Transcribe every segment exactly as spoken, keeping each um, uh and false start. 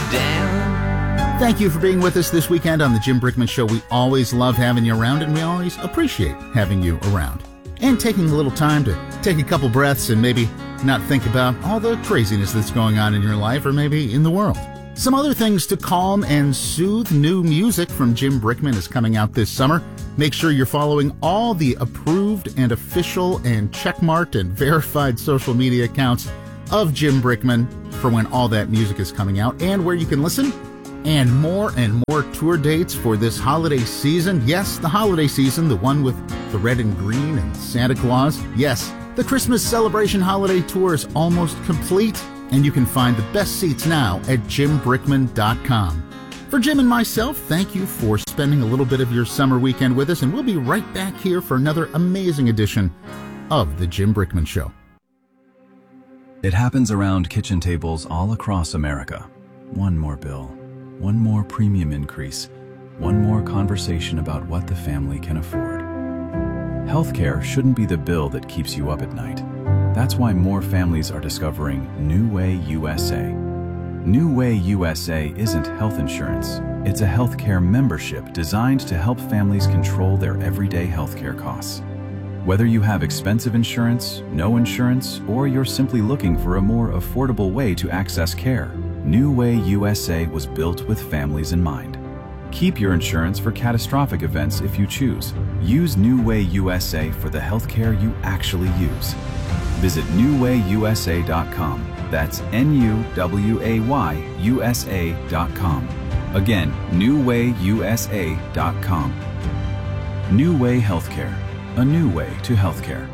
down. Thank you for being with us this weekend on the Jim Brickman Show. We always love having you around, and we always appreciate having you around. And taking a little time to take a couple breaths and maybe not think about all the craziness that's going on in your life or maybe in the world. Some other things to calm and soothe. New music from Jim Brickman is coming out this summer. Make sure you're following all the approved and official and checkmarked and verified social media accounts of Jim Brickman for when all that music is coming out and where you can listen. And more and more tour dates for this holiday season. Yes, the holiday season, the one with the red and green and Santa Claus. Yes, the Christmas Celebration Holiday Tour is almost complete, and you can find the best seats now at jim brickman dot com. For Jim and myself, thank you for spending a little bit of your summer weekend with us, and we'll be right back here for another amazing edition of the Jim Brickman Show. It happens around kitchen tables all across America. One more bill. One more premium increase, one more conversation about what the family can afford. Healthcare shouldn't be the bill that keeps you up at night. That's why more families are discovering New Way U S A. New Way U S A isn't health insurance. It's a healthcare membership designed to help families control their everyday healthcare costs. Whether you have expensive insurance, no insurance, or you're simply looking for a more affordable way to access care, New Way U S A was built with families in mind. Keep your insurance for catastrophic events if you choose. Use New Way U S A for the healthcare you actually use. Visit new way u s a dot com. That's N U W A Y U S A dot com. Again, new way u s a dot com. New Way Healthcare. A new way to healthcare.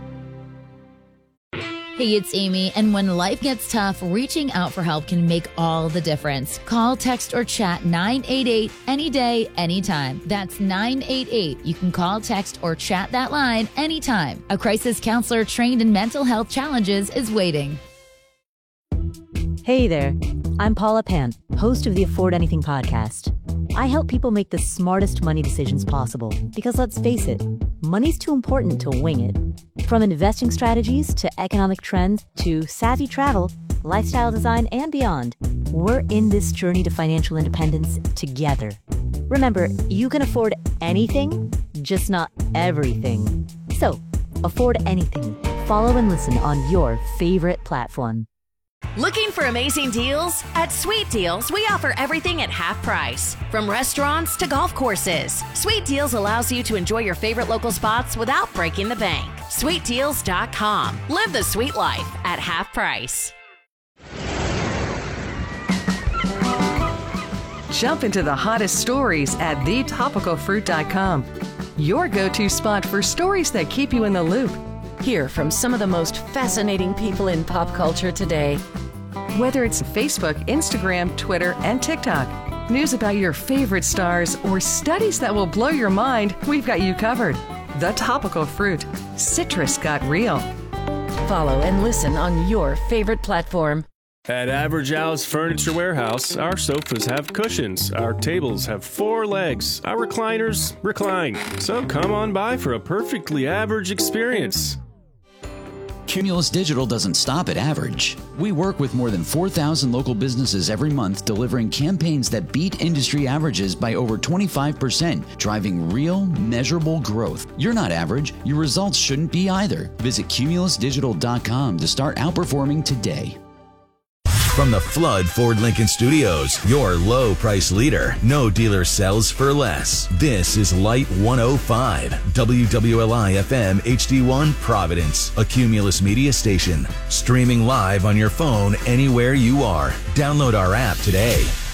Hey, it's Amy, and when life gets tough, reaching out for help can make all the difference. Call, text, or chat nine eight eight any day, anytime. That's nine eight eight. You can call, text, or chat that line anytime. A crisis counselor trained in mental health challenges is waiting. Hey there, I'm Paula Pan, host of the Afford Anything podcast. I help people make the smartest money decisions possible because, let's face it, money's too important to wing it. From investing strategies to economic trends to savvy travel, lifestyle design, and beyond, we're in this journey to financial independence together. Remember, you can afford anything, just not everything. So, afford anything. Follow and listen on your favorite platform. Looking for amazing deals? At Sweet Deals, we offer everything at half price. From restaurants to golf courses, Sweet Deals allows you to enjoy your favorite local spots without breaking the bank. sweet deals dot com. Live the sweet life at half price. Jump into the hottest stories at the topical fruit dot com. Your go-to spot for stories that keep you in the loop. Hear from some of the most fascinating people in pop culture today. Whether it's Facebook, Instagram, Twitter, and TikTok, news about your favorite stars, or studies that will blow your mind, we've got you covered. The Topical Fruit. Citrus got real. Follow and listen on your favorite platform. At Average Al's Furniture Warehouse, our sofas have cushions, our tables have four legs, our recliners recline. So come on by for a perfectly average experience. Cumulus Digital doesn't stop at average. We work with more than four thousand local businesses every month, delivering campaigns that beat industry averages by over twenty-five percent, driving real, measurable growth. You're not average. Your results shouldn't be either. Visit cumulus digital dot com to start outperforming today. From the Flood Ford Lincoln Studios, your low price leader. No dealer sells for less. This is Light one oh five, W W L I F M H D one Providence, a Cumulus media station. Streaming live on your phone anywhere you are. Download our app today.